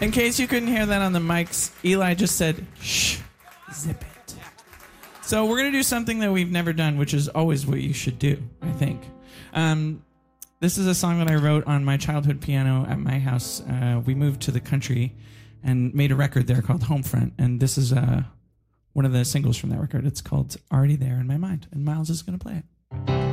In case you couldn't hear that on the mics, Eli just said, shh, zip it. So we're going to do something that we've never done, which is always what you should do, I think. This is a song that I wrote on my childhood piano at my house. We moved to the country and made a record there called Homefront. And this is one of the singles from that record. It's called Already There in My Mind. And Miles is going to play it.